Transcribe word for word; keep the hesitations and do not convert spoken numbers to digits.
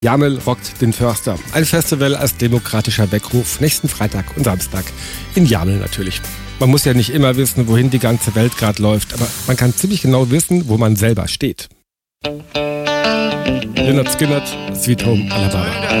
Jamel rockt den Förster. Ein Festival als demokratischer Weckruf. Nächsten Freitag und Samstag in Jamel natürlich. Man muss ja nicht immer wissen, wohin die ganze Welt gerade läuft, aber man kann ziemlich genau wissen, wo man selber steht. Lynyrd Skynyrd, Sweet Home Alabama.